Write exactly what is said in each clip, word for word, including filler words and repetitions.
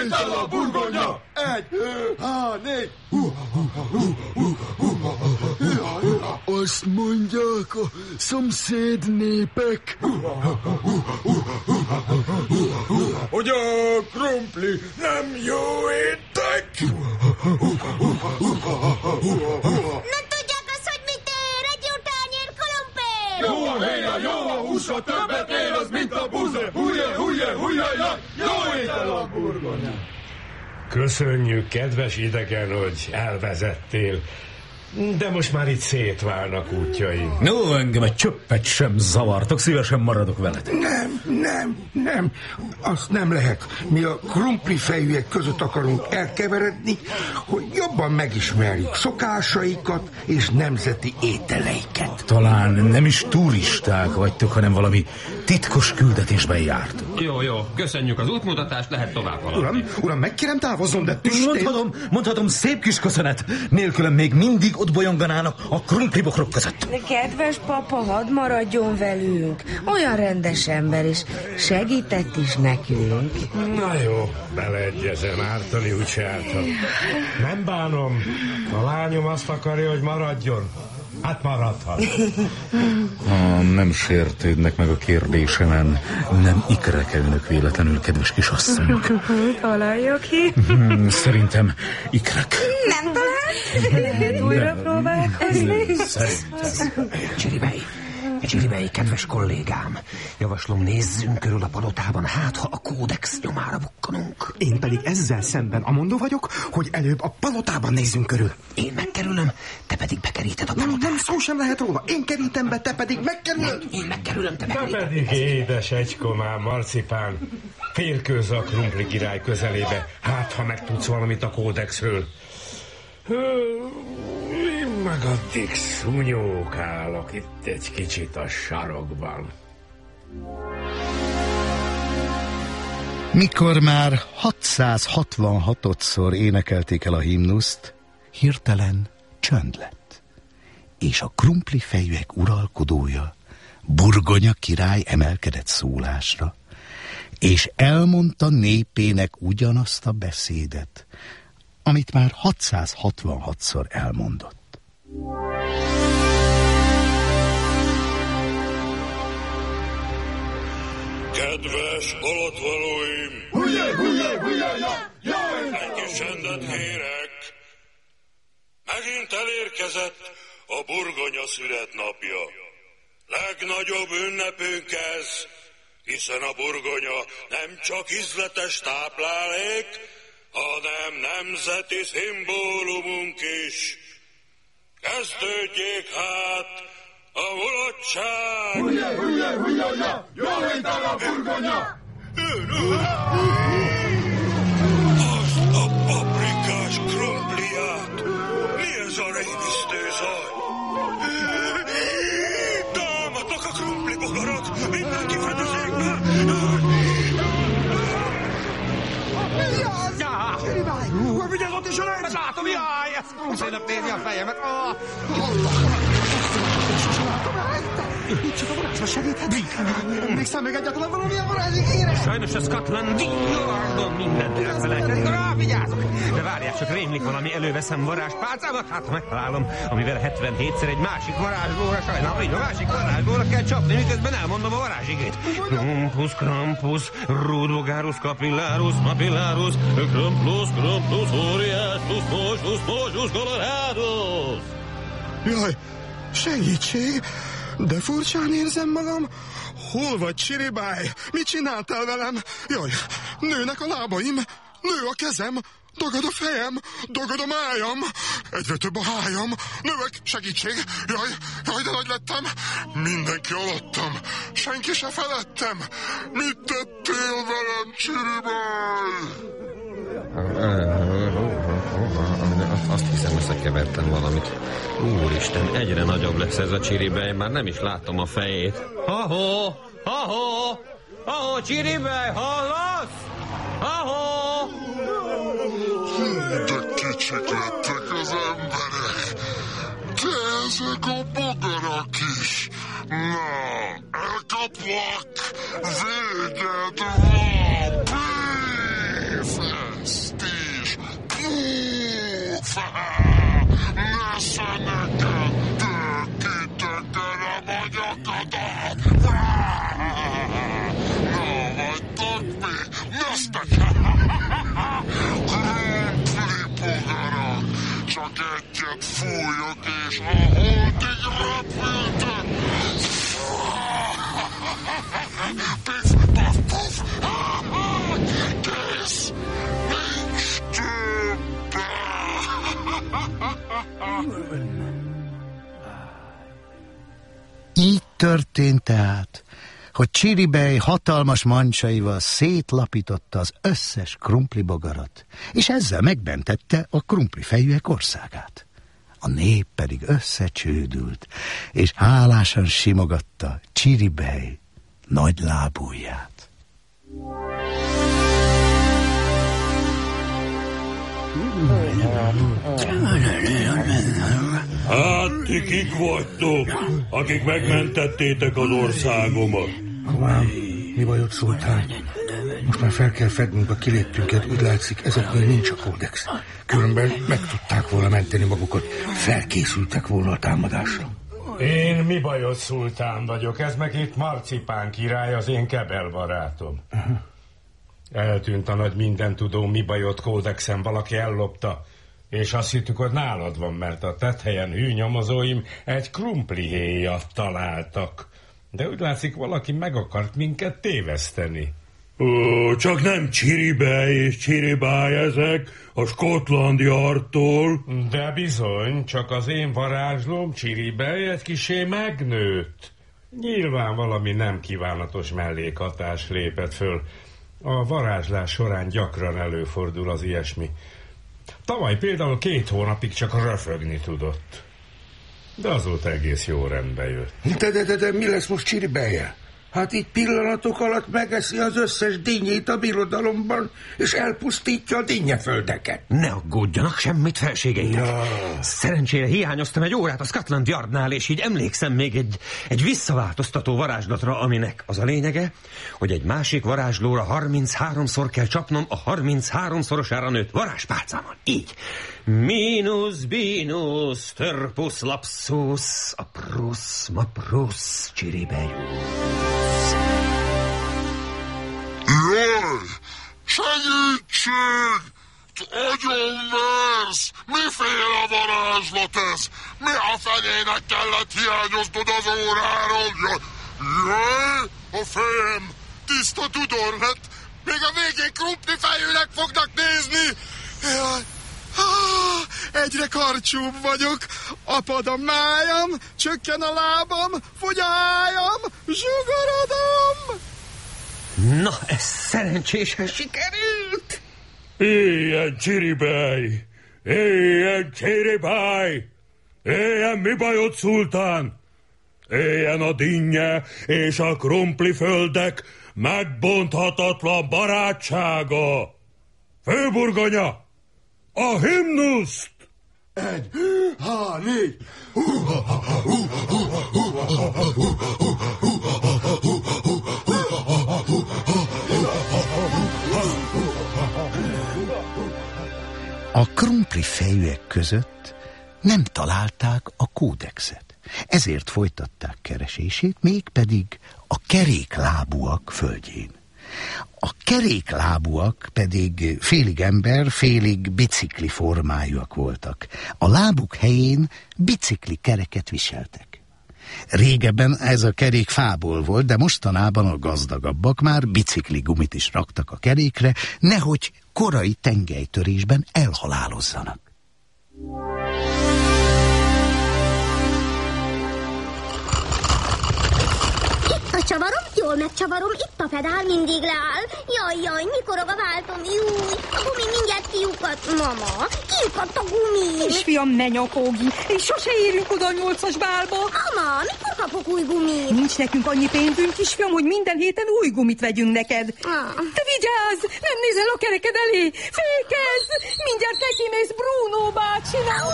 el a burgonya! Egy, há, négy! Azt mondják a szomszéd népek, hogy a krumpli nem jó étek! Nem tudják azt, hogy mit ér egy jó tányér krumpli? Jó a héja, jó a húsa, többet ér az, mint a buze! Hújje, hújje, hújje, jó étel a burgonya! Köszönjük, kedves idegen, hogy elvezettél. De most már itt szétválnak útjaink. No, engem egy csöppet sem zavartok, szívesen maradok veletek. Nem, nem, nem, azt nem lehet. Mi a krumpli fejűek között akarunk elkeveredni, hogy jobban megismerjük szokásaikat és nemzeti ételeiket. Talán nem is turisták vagytok, hanem valami titkos küldetésben jártok. Jó, jó, köszönjük az útmutatást, lehet tovább haladni. Uram, uram, megkérem távozzon, de tüstént... Mondhatom, mondhatom, szép kis köszönet. Nélkülem még mindig ott bolyonganának a krumplibokrok között. Kedves papa, hadd maradjon velünk. Olyan rendes ember, és segített is nekünk. Na jó, beleegyezem, ártani úgyse ártam. Nem bánom, a lányom azt akarja, hogy maradjon. Hát maradhat. Ha nem sértődnek meg a kérdésemen, nem ikrek-e önök véletlenül, kedves kisasszonyok? Találja ki. Szerintem ikrek. Nem talál? Lehet újra próbálkozni? Szerintem. Csiribej, Csiribej, kedves kollégám, javaslom, nézzünk körül a palotában, hát ha a kódex nyomára bukkanunk. Én pedig ezzel szemben amondó vagyok, hogy előbb a palotában nézzünk körül. Én megkerülöm, te pedig bekeríted a palotát. Nem, nem szó sem lehet róla. Én kerítem be, te pedig megkerülöd. Nem, én megkerülöm, te Te bekeríted. pedig édes egykomám, marcipán. Félkőz a krumpli király közelébe. Hát, ha megtudsz valamit a kódexről. Én meg addig szúnyókálok itt egy kicsit a sarokban. Mikor már hatszázhatvanhatodszor énekelték el a himnuszt, hirtelen csönd lett, és a krumpli fejűek uralkodója, Burgonya király emelkedett szólásra, és elmondta népének ugyanazt a beszédet, amit már hatszázhatvanhatszor elmondott. Kedves alattvalóim! Hujjaj, hujjaj, hujjaj, jaj! Egy kis csendet kérek! Megint elérkezett a burgonya születnapja. Legnagyobb ünnepünk ez, hiszen a burgonya nem csak ízletes táplálék, hanem nemzeti szimbólumunk is. Kezdődjék hát a mulatság! Hujjaj, hujjaj, hujjaj, jó étel a burgonya! Azt a paprikás krumpliát! Mi ez a rémisztő zaj? Támadnak a krumpli bogarak! Mindenki fedezékbe! Mi az? Ja! Vigyázz ott is a rejt! Látom, jaj, ez szomszédnak nézi a fejemet. Ah! Csak a varázsra segíthet? Emlékszem még egyáltalán valamilyen varázsig éres? Sajnos a Scotland Yardon mindent elfelejtett. Rá, vigyázok! De várjál, csak rémlik valami, előveszem varázspálcámat, hát ha megtalálom, amivel hetvenhétszer egy másik varázslóra, sajnálom, így a másik varázslóra kell csapni, miközben elmondom a varázsigét. Krampus, Krampus, Rudogárus, Capillarus, Mapillarus, Krampus, Krampus, Oriastus, Mostus, Mostus, Coloradus. Jaj, segítség! De furcsán érzem magam. Hol vagy, Csiribáj? Mit csináltál velem? Jaj, nőnek a lábaim, nő a kezem, dagad a fejem, dagad a májam, egyre több a hájam, növök, segítség, jaj, jaj, de nagy lettem, mindenki alattam, senki se felettem, mit tettél velem, Csiribáj? Azt hiszem, összekevertem valamit. Úristen, egyre nagyobb lesz ez a Csiribej, már nem is látom a fejét. Ha-ho! Ha-ho! Ha-ho, Csiribej, hallasz? Ha-ho! De kicsik lettek az emberek. De ezek a bogarak is. Na, elkaplak. Véged van, bízek. Azt meg! Krumplibogarak! Csak egyet fújok, és a holdig repültek! Piff, paff, puff! Kész! Nincs többe! Így történt tehát, hogy Csiribej hatalmas mancsaival szétlapította az összes krumplibogarat, és ezzel megmentette a krumplifejűek országát. A nép pedig összecsődült, és hálásan simogatta Csiribej nagy lábújját. Hát, ti kik vagytok, akik megmentettétek az országomat? Hovám, mi bajod, szultán? Most már fel kell fednünk a kiléptünket, úgy látszik, ezeknél nincs a kódex. Különben meg tudták volna menteni magukat, felkészültek volna a támadásra. Én mi bajod, szultán vagyok, ez meg itt Marcipán király, az én kebel barátom. Uh-huh. Eltűnt a nagy mindentudó mi bajod kódexen, valaki ellopta, és azt hittük, hogy nálad van, mert a tetthelyen hűnyomozóim egy krumplihéjat találtak. De úgy látszik, valaki meg akart minket téveszteni. Ó, csak nem Csiribej és Csiribáj ezek, a Scotland Yardtól. De bizony, csak az én varázslóm Csiribej egy kisé megnőtt. Nyilván valami nem kívánatos mellékhatás lépett föl. A varázslás során gyakran előfordul az ilyesmi. Tavaly például két hónapig csak röfögni tudott. De azóta egész jó rendbe jött. De, de, de, de mi lesz most Csiribejjel? Hát itt pillanatok alatt megeszi az összes dinnyét a birodalomban, és elpusztítja a dinnyeföldeket. Ne aggódjanak, semmit, felségeitek. Ja. Szerencsére hiányoztam egy órát a Scotland Yardnál, és így emlékszem még egy, egy visszaváltoztató varázslatra, aminek az a lényege, hogy egy másik varázslóra harmincháromszor kell csapnom a harmincháromszorosára nőtt varázspálcámmal. Így. Minus, binus, törpus, lapsus, aprus, maprus, Csiribejus. Jaj! Segítség! Agyon versz! Miféle varázslat ez? Mi a fenének kellett hiányoznod az óráról? Jaj! Jaj! A fejem tiszta tudor lett! Még a végén krumplifejűnek fognak nézni! Jaj! Ah, egyre karcsúbb vagyok, apad a májam, csökken a lábam, fogy a hájam, zsugorodom! Na, ez szerencsésen sikerült! Éljen Csiribej! Éljen Csiribej! Éljen mi bajod, szultán! Éljen a dinnye és a krumpliföldek megbonthatatlan barátsága! Főburgonya! A himnuszt! Egy, há, négy! A krumplifejűek között nem találták a kódexet. Ezért folytatták keresését, mégpedig a keréklábúak földjén. A keréklábúak pedig félig ember, félig bicikli formájúak voltak. A lábuk helyén bicikli kereket viseltek. Régebben ez a kerék fából volt, de mostanában a gazdagabbak már bicikli gumit is raktak a kerékre, nehogy korai tengelytörésben elhalálozzanak. Itt a csavarom, jól megcsavarom, itt a pedál mindig leáll. Jaj, jaj, mikorog a váltom, júj, a gumi mindjárt kiukat. Mama, kiukadt a gumi. Kisfiam, ne nyakógj, és sose érünk oda a nyolcas bálba. Mama, mikor kapok új gumit? Nincs nekünk annyi pénzünk, kisfiam, hogy minden héten új gumit vegyünk neked. Ah. Te vigyázz, nem nézel a kereked elé. Fékezz, mindjárt neki mész Bruno bácsinak.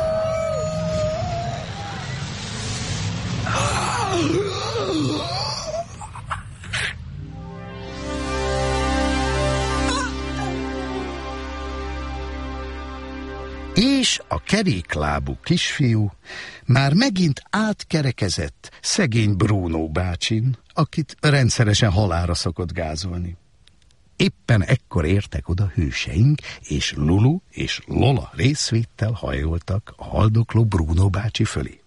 És a keréklábú kisfiú már megint átkerekezett szegény Bruno bácsin, akit rendszeresen halálra szokott gázolni. Éppen ekkor értek oda hőseink, és Lulu és Lola részvéttel hajoltak a haldokló Bruno bácsi fölé.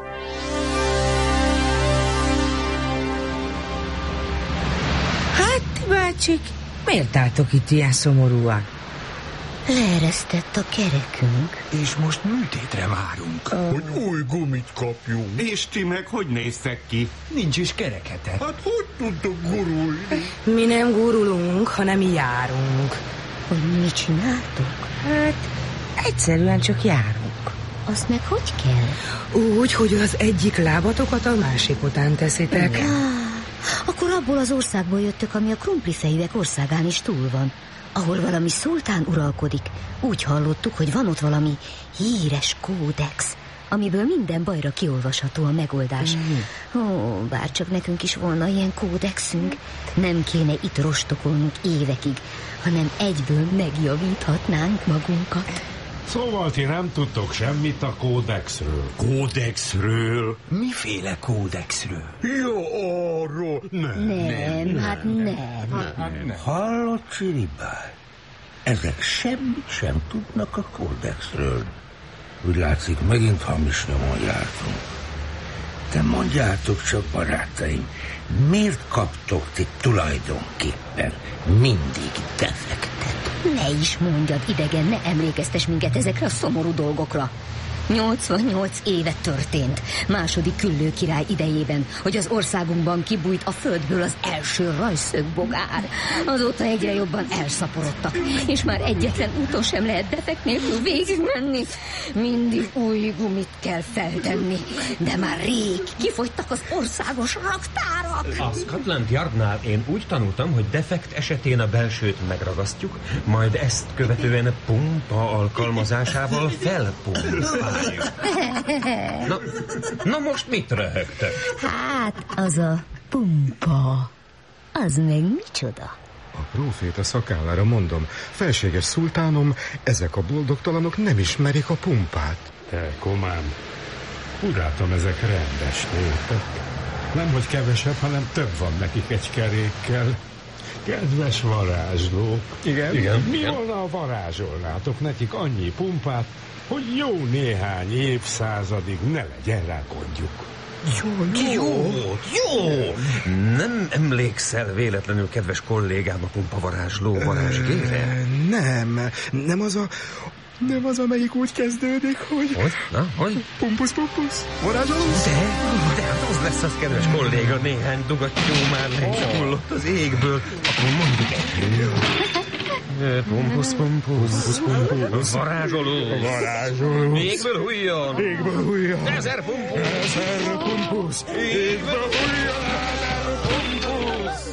Hát, ti bácsik, miért álltok itt ilyen szomorúan? Leeresztett a kerekünk. És most műtétre várunk. Uh. Hogy új gumit kapjunk. És ti meg hogy néztek ki? Nincs is kereketek. Hát hogy tudtok gurulni? Mi nem gurulunk, hanem járunk. Hogy mit csináltok? Hát, egyszerűen csak járunk. Azt meg hogy kell? Úgy, hogy az egyik lábatokat a másik után teszitek. Ah, akkor abból az országból jöttök, ami a krumplifejűek országán is túl van, ahol valami szultán uralkodik. Úgy hallottuk, hogy van ott valami híres kódex, amiből minden bajra kiolvasható a megoldás. Mm. Ó, bárcsak nekünk is volna ilyen kódexünk. Nem kéne itt rostokolnunk évekig, hanem egyből megjavíthatnánk magunkat. Szóval ti nem tudtok semmit a kódexről. Kódexről? Miféle kódexről? Jó, arról. Nem, nem, nem, hát nem. nem. nem. Hallott, Csiribály? Ezek semmit sem tudnak a kódexről. Úgy látszik, megint hamis nyomon jártunk. De mondjátok csak, barátaim, miért kaptok ti tulajdonképpen mindig defektet? Ne is mondjad, idegen, ne emlékeztes minket ezekre a szomorú dolgokra. nyolcvannyolc éve történt, második Küllő király idejében, hogy az országunkban kibújt a földből az első rajszögbogár. Azóta egyre jobban elszaporodtak, és már egyetlen úton sem lehet defekt nélkül végigmenni. Mindig új gumit kell feltenni, de már rég kifogytak az országos raktárak. A Scotland Yardnál én úgy tanultam, hogy defekt esetén a belsőt megragasztjuk, majd ezt követően pumpa alkalmazásával felpumpáljuk. Na, na most mit röhögtök? Hát, az a pumpa, az meg micsoda? A próféta szakállára mondom, felséges szultánom, ezek a boldogtalanok nem ismerik a pumpát. Te, komám, urátom, ezek rendes népek. Nemhogy kevesebb, hanem több van nekik egy kerékkel. Kedves varázslók. Igen? Igen. Mi volna, ha varázsolnátok nekik annyi pumpát, hogy jó néhány évszázadig ne legyen rá gondjuk. Jó, jó, jó. Nem emlékszel véletlenül, kedves kollégám, a pumpa varázsló varázsgére? Nem, nem az a... Nem az, amelyik úgy kezdődik, hogy... Hogy? Na, hogy? Pumpusz, pumpusz, varázsoló? De, de hát az lesz az, kedves kolléga, néhány dugattyú már le is hullott az égből. Akkor mondjuk egy... Pumpusz, pumpusz, pumpusz, varázsoló, varázsoló, égből hújjon, égből hújjon, ezer pumpusz, ezer pumpusz, égből hújjon, ezer pumpusz.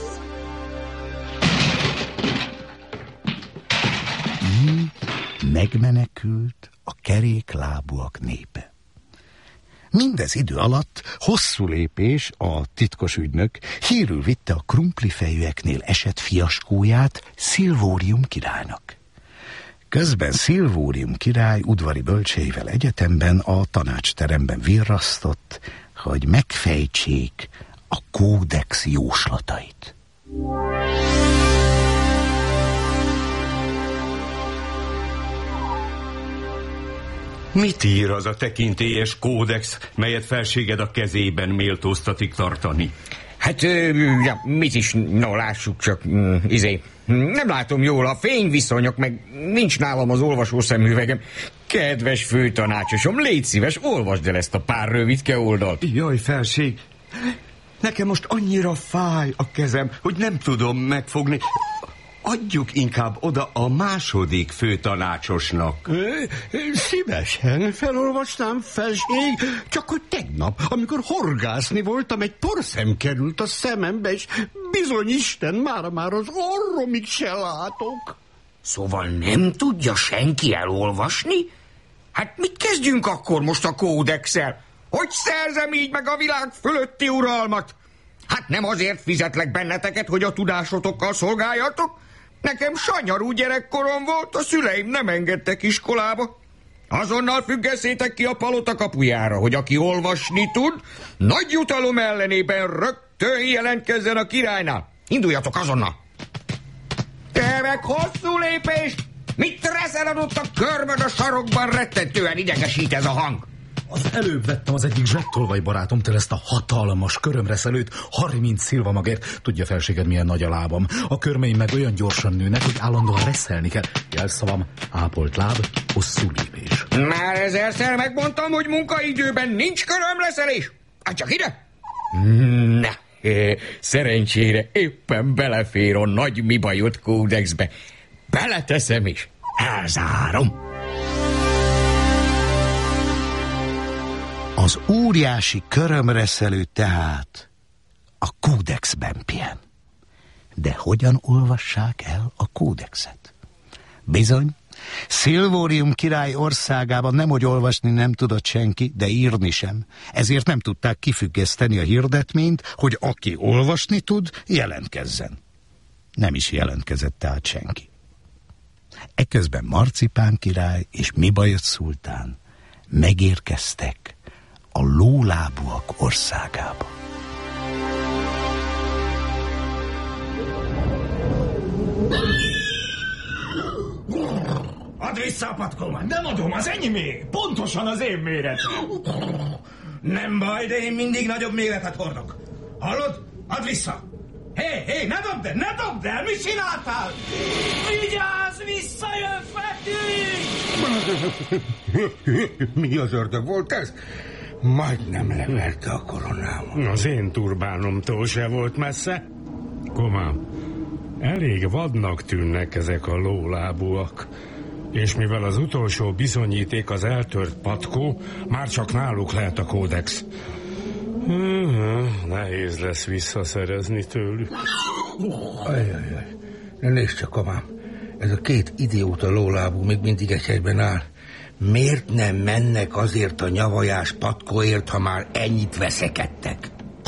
Így megmenekült a keréklábúak népe. Mindez idő alatt hosszú lépés a titkos ügynök hírül vitte a krumplifejűeknél esett fiaskóját Szilvórium királynak. Közben Szilvórium király udvari bölcseivel egyetemben a tanácsteremben virrasztott, hogy megfejtsék a kódex jóslatait. Mit ír az a tekintélyes kódex, melyet felséged a kezében méltóztatik tartani? Hát, ja, mit is, no, lássuk csak, izé, nem látom jól a fényviszonyok, meg nincs nálam az olvasószemüvegem. Kedves főtanácsosom, légy szíves, olvasd el ezt a pár rövidke oldalt. Jaj, felség, nekem most annyira fáj a kezem, hogy nem tudom megfogni. Adjuk inkább oda a második főtanácsosnak. Szívesen felolvasnám, felség, csak hogy tegnap, amikor horgászni voltam, egy porszem került a szemembe, és bizony Isten, már-már az orromig se látok. Szóval nem tudja senki elolvasni? Hát mit kezdjünk akkor most a kódexsel? Hogy szerzem így meg a világ fölötti uralmat? Hát nem azért fizetlek benneteket, hogy a tudásotokkal szolgáljatok? Nekem sanyarú gyerekkorom volt, a szüleim nem engedtek iskolába. Azonnal függeszétek ki a palota kapujára, hogy aki olvasni tud, nagy jutalom ellenében rögtön jelentkezzen a királynál. Induljatok azonnal! Te meg hosszú lépést! Mit reszel ott a körmöd a sarokban? Rettentően idegesít ez a hang. Az előbb vettem az egyik zsettolvaj barátomtól ezt a hatalmas körömreszelőt, harminc szilvamagért. Tudja, felséged, milyen nagy a lábam. A körmeim meg olyan gyorsan nőnek, hogy állandóan reszelni kell. Jelszavam, ápolt láb, hosszú lépés. Már ezerszer megmondtam, hogy munkaidőben nincs körömreszelés. Hát csak ide! Na, szerencsére éppen belefér a nagy mi bajod kódexbe. Beleteszem is. Elzárom. Az óriási körömreszelő tehát a kódexben pihen. De hogyan olvassák el a kódexet? Bizony, Szilvórium király országában nemhogy olvasni nem tudott senki, de írni sem. Ezért nem tudták kifüggeszteni a hirdetményt, hogy aki olvasni tud, jelentkezzen. Nem is jelentkezett tehát senki. Eközben Marcipán király és Mibajot szultán megérkeztek a lólábúak országába. Add vissza a patkómat! Nem adom, az enyémé! Pontosan az én méretem! Nem baj, de én mindig nagyobb méretet hordok. Hallod? Add vissza! Hé, hé, ne dobd el, ne dobd el! Mit csináltál? Vigyázz, visszajön Feti! Mi az ördög volt ez? Majdnem leverte a koronámat. Az én turbánomtól se volt messze. Komám, elég vadnak tűnnek ezek a lólábúak. És mivel az utolsó bizonyíték az eltört patkó, már csak náluk lehet a kódex. Nehéz lesz visszaszerezni tőlük. Ajajaj, ne nézd csak, amám. Ez a két idióta lólábú még mindig egy helyben áll. Miért nem mennek azért a nyavajás patkóért, ha már ennyit veszekedtek?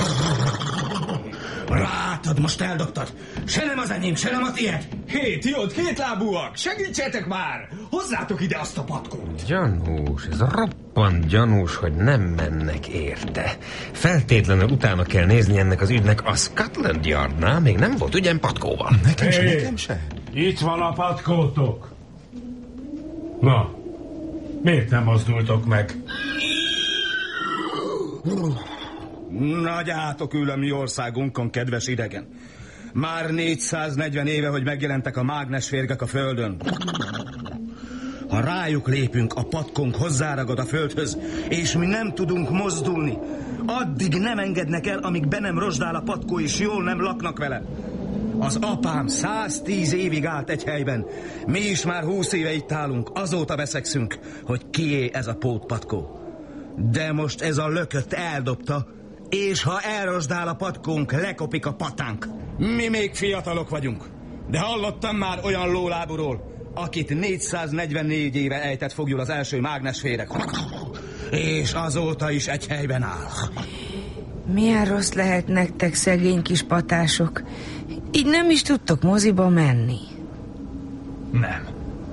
Látod, most eldobtad. Se nem az enyém, se nem a tiéd. Hé, ti ott kétlábúak, segítsetek már! Hozzátok ide azt a patkót. Gyanús, ez roppant gyanús, hogy nem mennek érte. Feltétlenül utána kell nézni ennek az ügynek. A Scotland Yardnál még nem volt ügyem patkóval. Nekem se, nekem se. Itt van a patkótok. Na, miért nem mozdultok meg? Nagy átok ül a mi országunkon, kedves idegen. Már négyszáznegyven éve, hogy megjelentek a mágnesférgek a földön. Ha rájuk lépünk, a patkónk hozzáragad a földhöz, és mi nem tudunk mozdulni. Addig nem engednek el, amíg be nem rozsdál a patkó, és jól nem laknak vele. Az apám száztíz évig állt egy helyben. Mi is már húsz éve itt állunk, azóta veszekszünk, hogy kié ez a pótpatkó. De most ez a lökött eldobta, és ha elrosdál a patkónk, lekopik a patánk. Mi még fiatalok vagyunk, de hallottam már olyan lólábúról, akit négyszáznegyvennégy éve ejtett fogjul az első mágnesféreg. És azóta is egy helyben áll. Milyen rossz lehet nektek, szegény kis patások. Így nem is tudtok moziba menni. Nem.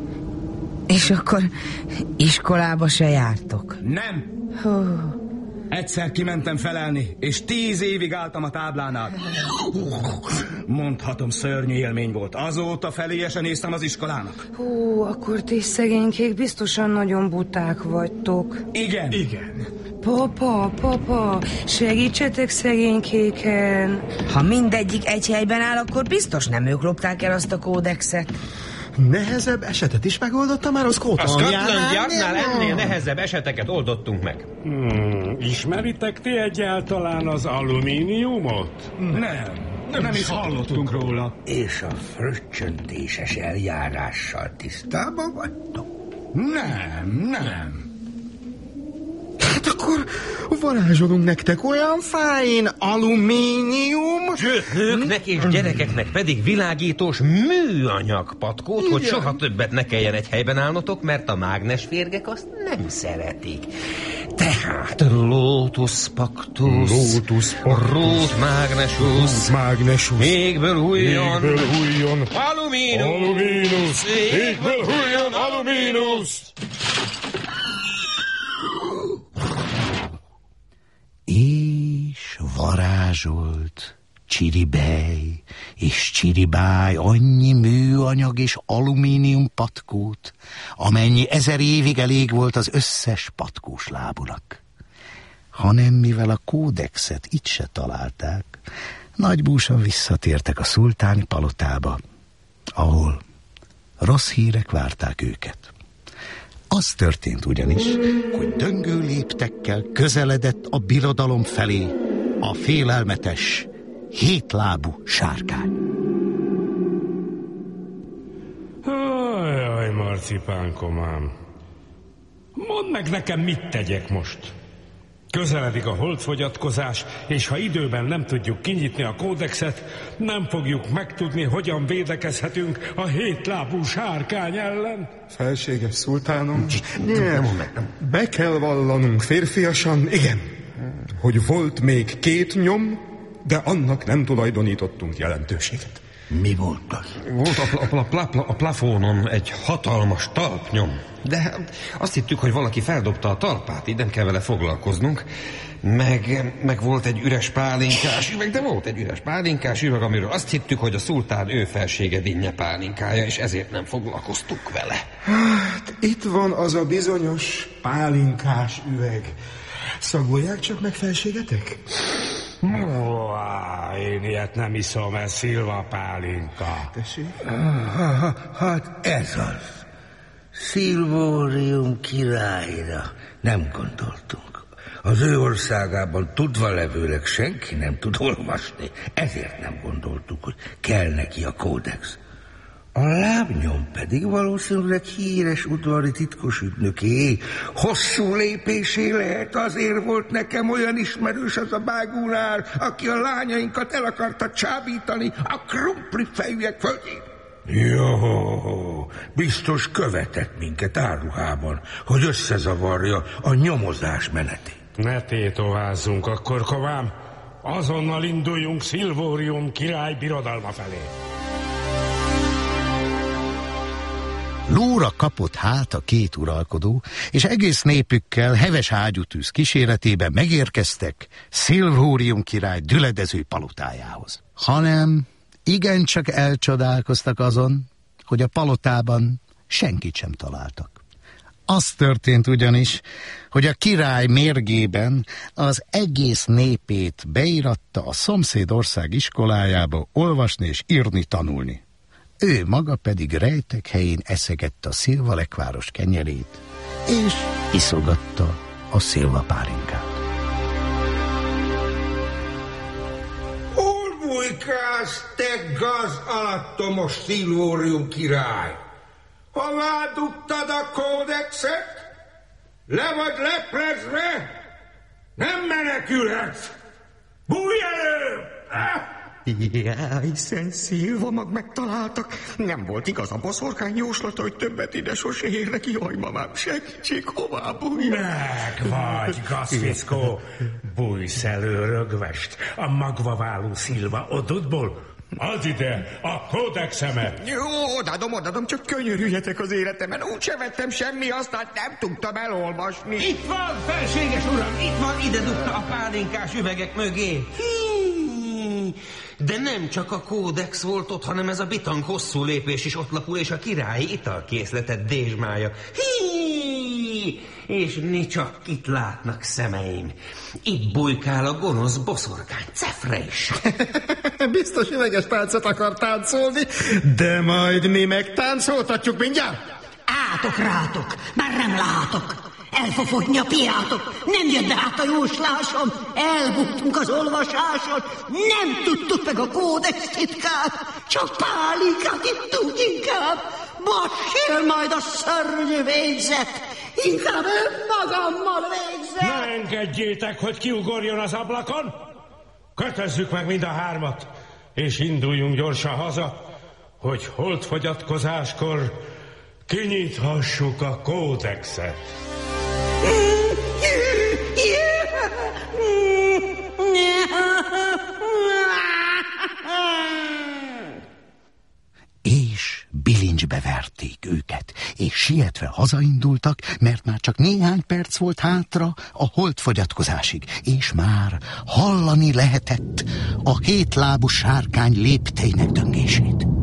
És akkor iskolába se jártok? Nem. Hú. Egyszer kimentem felelni, és tíz évig álltam a táblánál. Mondhatom, szörnyű élmény volt. Azóta feléjesen néztem az iskolának. Hú, akkor ti szegénykék biztosan nagyon buták vagytok. Igen. Igen. Papa, papa, segítsetek szegénykéken. Ha mindegyik egy helyben áll, akkor biztos nem ők lopták el azt a kódexet. Nehezebb esetet is megoldotta már az Scotland Yardnál? A Scotland Yardnál ennél nehezebb eseteket oldottunk meg. Hmm, ismeritek ti egyáltalán az alumíniumot? Nem, nem, nem, nem is hallottunk róla. És a fröccsöntéses eljárással tisztában vagytok? Nem, nem. Hát akkor varázsolunk nektek olyan fájn alumínium... Nőknek és gyerekeknek pedig világítós műanyag patkót, hogy soha többet ne kelljen egy helyben állnotok, mert a mágnesférgek azt nem szeretik. Tehát Lotus Pactus, Lotus Pactus, Rót Mágnesus, Mágnesus, égből hújjon, égből hújjon, Aluminus, Aluminus, égből hújjon, Aluminus. És varázsolt Csiribej és Csiribáj annyi műanyag és alumínium patkót, amennyi ezer évig elég volt az összes patkós lábunak. Hanem mivel a kódexet itt se találták, nagybúsan visszatértek a szultáni palotába, ahol rossz hírek várták őket. Az történt ugyanis, hogy döngő léptekkel közeledett a birodalom felé a félelmetes, hétlábú sárkány. Jaj, marcipánkomám, mondd meg nekem, mit tegyek most. Közeledik a holdfogyatkozás, és ha időben nem tudjuk kinyitni a kódexet, nem fogjuk megtudni, hogyan védekezhetünk a hétlábú sárkány ellen. Felséges szultánom, nem, be kell vallanunk férfiasan, igen, hogy volt még két nyom, de annak nem tulajdonítottunk jelentőséget. Mi volt az? Volt a, pla, pla, pla, pla, a plafonon egy hatalmas talpnyom, de azt hittük, hogy valaki feldobta a talpát, így nem kell vele foglalkoznunk. Meg, meg volt egy üres pálinkás üveg, de volt egy üres pálinkás üveg, amiről azt hittük, hogy a szultán ő felsége dinnye pálinkája, és ezért nem foglalkoztuk vele. Hát, itt van az a bizonyos pálinkás üveg. Szagolják csak meg felségetek? Uá, én ilyet nem iszom, ez szilva pálinka. Tessék? Hát ez az. Szilvórium királyra nem gondoltunk. Az ő országában tudva levőleg senki nem tud olvasni. Ezért nem gondoltuk, hogy kell neki a kódex. A lábnyom pedig valószínűleg híres udvari titkos ügynöké. Hosszú lépésé lehet, azért volt nekem olyan ismerős az a bágúnál, aki a lányainkat el akarta csábítani a krumpli fejűek földjén. Jó, biztos követett minket áruhában, hogy összezavarja a nyomozás menetét. Ne tétovázzunk akkor, kovám. Azonnal induljunk Szilvórium király birodalma felé. Lóra kapott hát a két uralkodó, és egész népükkel heves ágyútűz kíséretében megérkeztek Szilvórium király düledező palotájához. Hanem igencsak elcsodálkoztak azon, hogy a palotában senkit sem találtak. Az történt ugyanis, hogy a király mérgében az egész népét beíratta a szomszéd ország iskolájába olvasni és írni tanulni. Ő maga pedig rejtek helyén eszegette a szilvalekváros kenyerét, és iszogatta a szilvapálinkát. Hol bujkálsz, te gaz alattomos Szilvórium király? Hová dugtad a kódexet? Le vagy leplezve? Nem menekülhetsz! Bújj elő! Jaj, Szent Szilva, mag megtaláltak. Nem volt igaz a boszorkány jóslata, hogy többet ide sose érnek. Jaj, mamám, segítség, hová bújj? Meg vagy, gazfickó! Bújsz elő, rögvest, a magvaváló szilva odudból. Add ide a kódexemet! Jó, odadom, odadom, csak könyörüljetek az életemen. Úgyse vettem semmi, aztán nem tudtam elolvasni. Itt van, felséges uram, itt van, ide dugta a pálinkás üvegek mögé. De nem csak a kódex volt ott, hanem ez a bitang hosszú lépés is ott lapul, és a királyi italkészletet dézsmája. Hí! És ni csak itt látnak szemeim. Itt bujkál a gonosz boszorkány Cefre is. Biztos üveges táncot akar táncolni, de majd mi megtáncoltatjuk mindjárt. Átok rátok, már nem látok. El fog fogyni a piátok, nem jön át a jóslásom, elbuktunk az olvasáson, nem tudtuk meg a kódex titkát, csak pálinkát ittunk inkább, bassél majd a szörnyű végzet, inkább önmagammal végzet. Ne engedjétek, hogy kiugorjon az ablakon, kötözzük meg mind a hármat, és induljunk gyorsan haza, hogy holdfogyatkozáskor kinyithassuk a kódexet. És bilincsbe verték őket, és sietve hazaindultak, mert már csak néhány perc volt hátra a holdfogyatkozásig, és már hallani lehetett, a hétlábú sárkány lépteinek döngését.